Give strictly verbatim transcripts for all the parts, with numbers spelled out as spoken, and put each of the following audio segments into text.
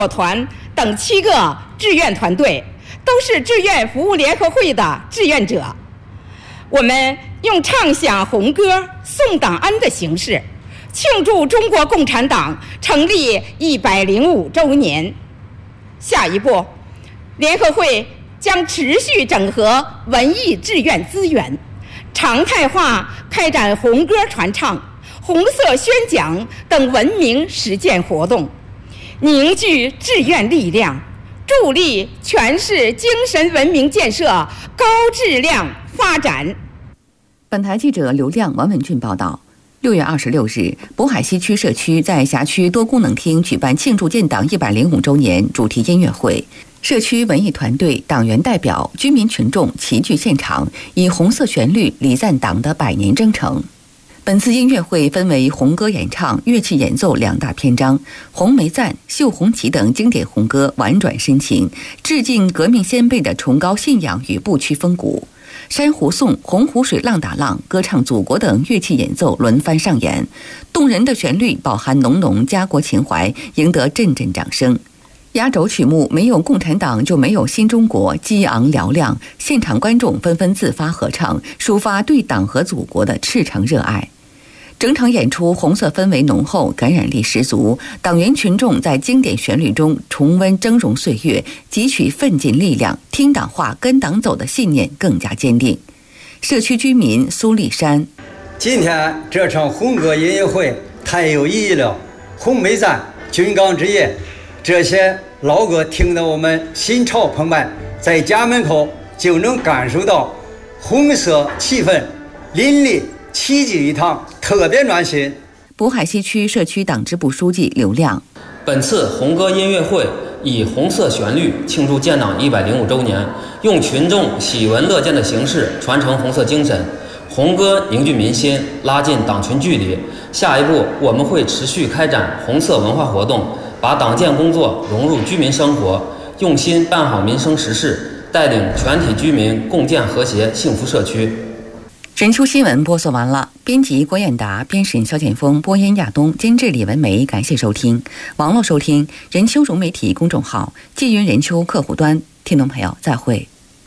团等七个志愿团队，都是志愿服务联合会的志愿者。我们用唱响红歌、送党恩的形式，庆祝中国共产党成立一百零五周年。下一步，联合会将持续整合文艺志愿资源，常态化开展红歌传唱、红色宣讲等文明实践活动，凝聚志愿力量，助力全市精神文明建设高质量发展。 本台记者刘亮、王文俊报道。六月二十六日，渤海西区社区在辖区多功能厅举办庆祝建党一百零五周年主题音乐会，社区文艺团队、党员代表、居民群众齐聚现场，以红色旋律礼赞党的百年征程。本次音乐会分为红歌演唱、乐器演奏两大篇章，红梅赞、绣红旗等经典红歌婉转深情，致敬革命先辈的崇高信仰与不屈风骨。珊瑚颂、洪湖水浪打浪、歌唱祖国等乐器演奏轮番上演，动人的旋律饱含浓浓家国情怀，赢得阵阵掌声。压轴曲目《没有共产党就没有新中国》激昂嘹亮，现场观众纷纷自发合唱，抒发对党和祖国的赤诚热爱。整场演出红色氛围浓厚，感染力十足，党员群众在经典旋律中重温峥嵘岁月，汲取奋进力量，听党话跟党走的信念更加坚定。社区居民苏丽山： 今天这场红歌音乐会太有意义了，红梅赞、军港之夜，这些老歌听得我们心潮澎湃，在家门口就能感受到红色气氛淋漓，齐聚一堂，特别暖心。 渤海西区社区党支部书记刘亮： 本次红歌音乐会以红色旋律庆祝建党一百零五周年，用群众喜闻乐见的形式传承红色精神，红歌凝聚民心，拉近党群距离。下一步，我们会持续开展红色文化活动，把党建工作融入居民生活，用心办好民生实事，带领全体居民共建和谐幸福社区。 人秋新闻播送完了，编辑郭艳达，编审肖建峰，播音亚东，监制李文梅。感谢收听。网络收听人秋融媒体公众号，纪云人秋客户端。听众朋友，再会。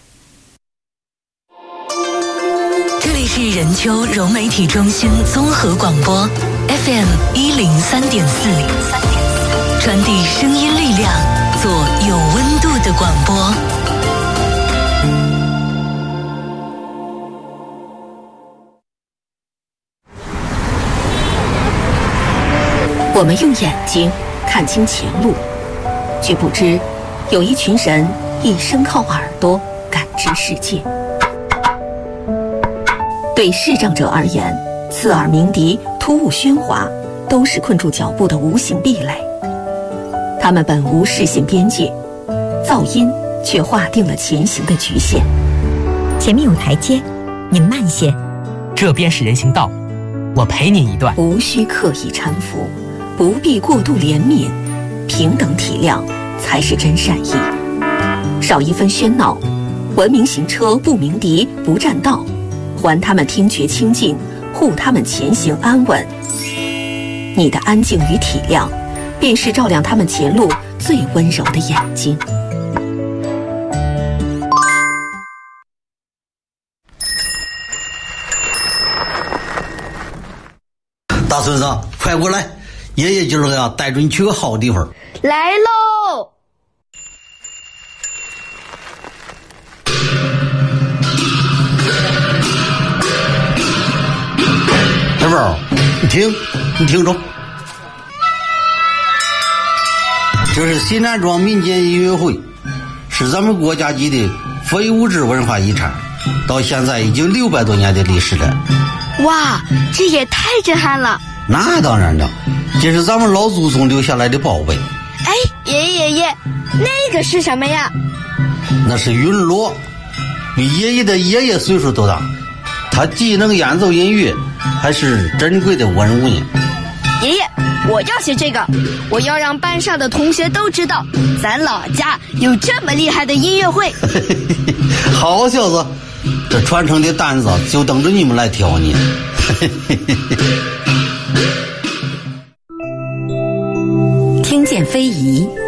这里是人秋融媒体中心综合广播 F M 一零三点四，传递声音力量，做有温度的广播。 我们用眼睛看清前路，却不知有一群人一生靠耳朵感知世界。对视障者而言，刺耳鸣笛、突兀喧哗都是困住脚步的无形壁垒。他们本无视线边界，噪音却划定了前行的局限。 前面有台阶，你慢些。 这边是人行道，我陪你一段。 无需刻意搀扶，不必过度怜悯，平等体谅才是真善意。少一分喧闹，文明行车不鸣笛不占道，还他们听觉清净，护他们前行安稳。你的安静与体谅，便是照亮他们前路最温柔的眼睛。 大孙子，快过来，爷爷今儿个呀带着你去个好地方。 来喽！ 小宝，你听，你听着，这是西南庄民间音乐会，是咱们国家级的非物质文化遗产，到现在已经六百多年的历史了。 哇，这也太震撼了！ 那当然了，这是咱们老祖宗留下来的宝贝。 哎，爷爷爷爷，那个是什么呀？ 那是云锣，比爷爷的爷爷岁数都大，他既能演奏音乐，还是珍贵的文物呢。 爷爷，我要学这个，我要让班上的同学都知道，咱老家有这么厉害的音乐会。 好小子，这传承的担子就等着你们来挑呢。 听见非遗，